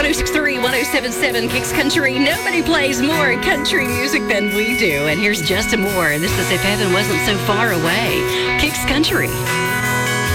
1063, 1077 Kicks Country. Nobody plays more country music than we do. And here's Justin Moore. This is If Heaven Wasn't So Far Away. Kicks Country.